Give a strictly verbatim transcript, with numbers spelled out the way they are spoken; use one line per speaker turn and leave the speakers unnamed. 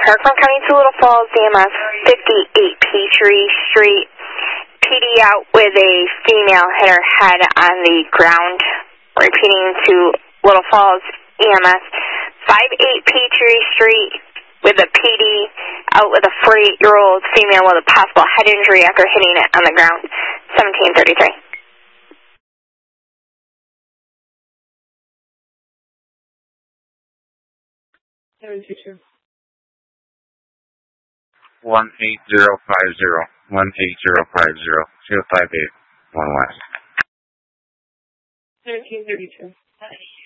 Parkland County to Little Falls, E M S fifty-eight Peachtree Street. P D out with a female hit her head on the ground. Repeating to Little Falls, E M S fifty-eight Peachtree Street with a P D out with a forty-eight-year-old female with a possible head injury after hitting it on the ground. seventeen thirty-three.
seven two two.
one eight zero five zero. one eight zero five zero. zero five eight. One West.
thirteen thirty-two.